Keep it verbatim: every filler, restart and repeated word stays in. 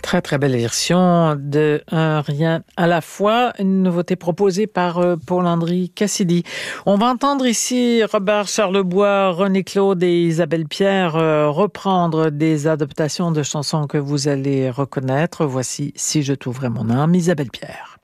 Très très belle version de Un rien à la fois, une nouveauté proposée par euh, Paul-André Cassidy. On va entendre ici Robert Charlebois, René Claude et Isabelle Pierre euh, reprendre des adaptations de chansons que vous allez reconnaître. Voici Si je t'ouvrais mon âme, Isabelle Pierre.